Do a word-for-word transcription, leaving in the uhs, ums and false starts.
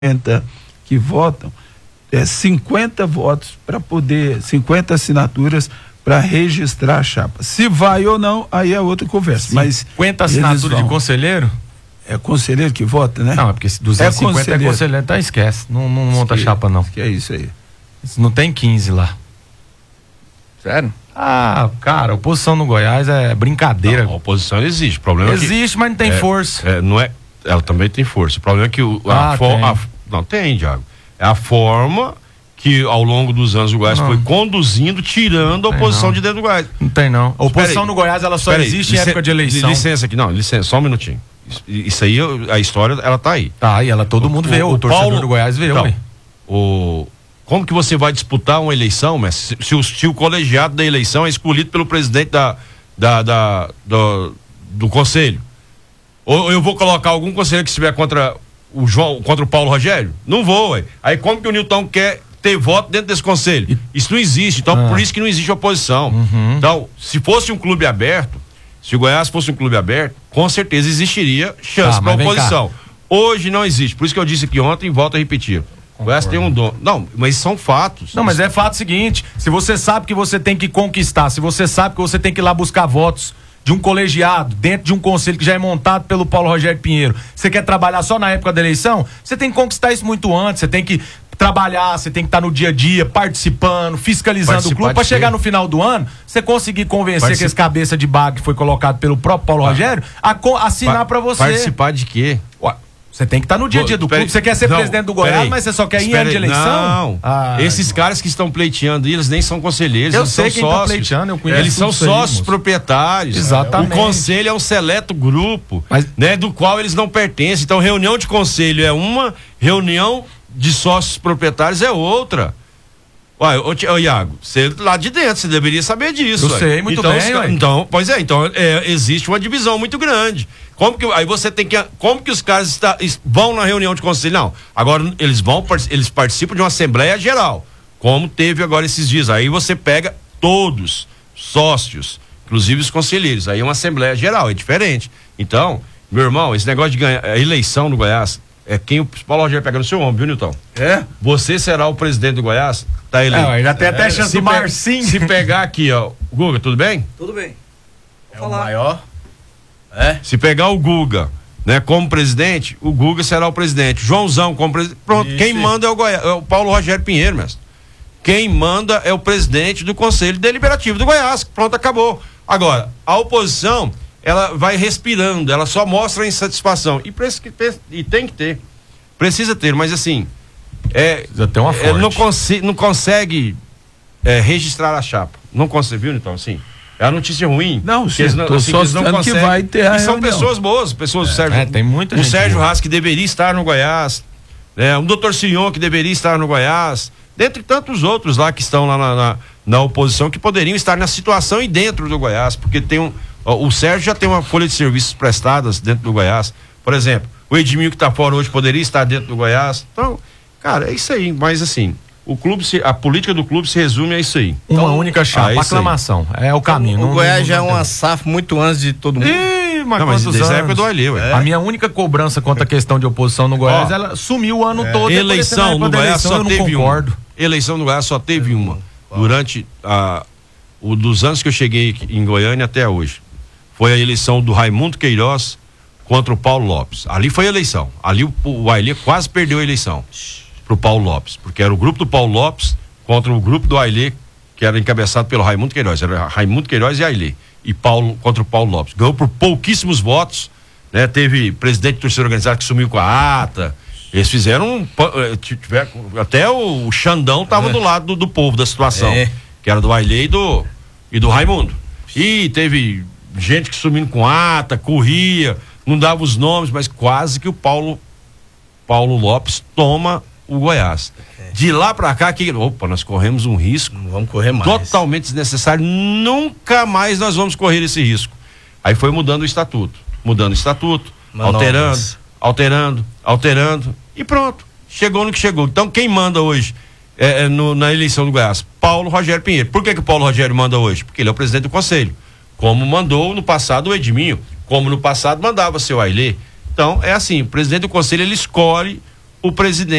cinquenta que votam, é cinquenta votos para poder, cinquenta assinaturas para registrar a chapa. Se vai ou não, aí é outra conversa. Mas cinquenta assinaturas de conselheiro? É conselheiro que vota, né? Não, é porque duzentos e cinquenta é conselheiro, é conselheiro tá, esquece. Não, não monta que, chapa, não. Que é isso aí. Não tem quinze lá. Sério? Ah, cara, a oposição no Goiás é brincadeira. Não, a oposição existe. O problema existe, é que, mas não tem é, força. É, não é, ela também tem força. O problema é que o, a ah, for, tem. A, não tem, Diago. É a forma que ao longo dos anos o Goiás não. foi conduzindo, tirando a oposição não. de dentro do Goiás. Não tem não. A oposição no Goiás ela só existe em época de eleição. Licença aqui, não, licença, só um minutinho. Isso, isso aí, a história, ela tá aí. Tá aí, ela todo mundo vê, o, o, o torcedor Paulo, do Goiás vê, então, ué. O Como que você vai disputar uma eleição, mas se, se, o, se o colegiado da eleição é escolhido pelo presidente da, da, da, do, do conselho? Ou eu vou colocar algum conselheiro que estiver contra o João, contra o Paulo Rogério? Não vou, ué. Aí como que o Nilton quer ter voto dentro desse conselho? E... Isso não existe, então ah. por isso que não existe oposição. Uhum. Então, se fosse um clube aberto, se o Goiás fosse um clube aberto, com certeza existiria chance ah, para oposição. Hoje não existe, por isso que eu disse aqui ontem e volto a repetir. O Goiás tem um dono. Não, mas são fatos. Não, mas é fato seguinte, se você sabe que você tem que conquistar, se você sabe que você tem que ir lá buscar votos de um colegiado, dentro de um conselho que já é montado pelo Paulo Rogério Pinheiro, você quer trabalhar só na época da eleição, você tem que conquistar isso muito antes, você tem que trabalhar, você tem que estar no dia a dia, participando, fiscalizando Participar o clube, para chegar no final do ano, você conseguir convencer Particip... que esse cabeça de baga que foi colocado pelo próprio Paulo ah. Rogério, a co- assinar pa- para você. Participar de quê? Ué. Você tem que estar no dia a dia do clube. Você quer ser não, presidente do Goiás, mas você só quer ir em ano de eleição? Não. Ah, Esses não. caras que estão pleiteando, eles nem são conselheiros, eu eles sei são quem sócios. Tá pleiteando, eu conheço eles são sócios aí, proprietários. Exatamente. O conselho é um seleto grupo, mas... né, do qual eles não pertencem. Então, reunião de conselho é uma, reunião de sócios proprietários é outra. Ué, ô, ô Iago, você lá de dentro, você deveria saber disso. Eu ué. sei muito então, bem. Os, então, pois é, então é, existe uma divisão muito grande. Como que, aí você tem que, como que os caras está, vão na reunião de conselho? Não, agora eles vão, eles participam de uma assembleia geral, como teve agora esses dias. Aí você pega todos, sócios, inclusive os conselheiros, aí é uma assembleia geral, é diferente. Então, meu irmão, esse negócio de ganhar a eleição no Goiás, é quem o Paulo Rogério pega no seu ombro, viu, Nilton? É? Você será o presidente do Goiás? Tá eleito. É, já tem até é, chance se do Marcinho. Se pegar aqui, ó, Guga, tudo bem? Tudo bem. É o maior. É? Se pegar o Guga, né, como presidente, o Guga será o presidente. Joãozão como presidente. Pronto, Isso. Quem manda é o, Goiás, é o Paulo Rogério Pinheiro, mestre. Quem manda é o presidente do Conselho Deliberativo do Goiás. Pronto, acabou. Agora, a oposição, ela vai respirando, ela só mostra a insatisfação. E, e tem que ter. Precisa ter, mas assim. É, ter uma é, não, consi- não consegue é, registrar a chapa. Não consegue, viu, então, assim. É a notícia ruim. Não, sim, eles não, tô assim, só eles não conseguem. Que vai ter a e são reunião. pessoas boas, pessoas é, do Sérgio. É, tem muita o gente Sérgio boa. Haas, que deveria estar no Goiás, né? O doutor Sion, que deveria estar no Goiás, dentre tantos outros lá que estão lá na, na, na oposição, que poderiam estar na situação e dentro do Goiás, porque tem um. Ó, o Sérgio já tem uma folha de serviços prestadas dentro do Goiás. Por exemplo, o Edmil, que está fora hoje, poderia estar dentro do Goiás. Então, cara, é isso aí, mas assim. O clube, se, a política do clube se resume a isso aí. Uma então, única chapa, ah, aclamação. É o caminho. Então, não, o Goiás não, já não é uma S A F muito antes de todo mundo. Ih, mas não, mas quantos desde anos? a época do Alê, é. A minha única cobrança contra a questão de oposição no Goiás, Ó, ela sumiu o ano é. todo. Eleição no Goiás eleição, só teve concordo. uma. Eleição no Goiás só teve uma. Durante a, o, dos anos que eu cheguei em Goiânia até hoje. Foi a eleição do Raimundo Queiroz contra o Paulo Lopes. Ali foi a eleição. Ali o, o Ailê quase perdeu a eleição pro Paulo Lopes, porque era o grupo do Paulo Lopes contra o grupo do Ailê, que era encabeçado pelo Raimundo Queiroz. Era Raimundo Queiroz e Ailê. E Paulo contra o Paulo Lopes. Ganhou por pouquíssimos votos, né? Teve presidente de torcida organizada que sumiu com a ata. Eles fizeram um, tiver, até o, o Xandão tava é. do lado do, do povo da situação, é. que era do Ailê e do, e do Raimundo. E teve gente que sumindo com ata, corria, não dava os nomes, mas quase que o Paulo Paulo Lopes toma o Goiás. É. De lá pra cá, que, opa, nós corremos um risco. Não vamos correr mais. Totalmente desnecessário. Nunca mais nós vamos correr esse risco. Aí foi mudando o estatuto. Mudando o estatuto, Manolas. alterando, alterando, alterando. E pronto. Chegou no que chegou. Então quem manda hoje é, é, no, na eleição do Goiás? Paulo Rogério Pinheiro. Por que que o Paulo Rogério manda hoje? Porque ele é o presidente do conselho. Como mandou no passado o Edminho. Como no passado mandava seu Ailê. Então é assim, o presidente do conselho ele escolhe o presidente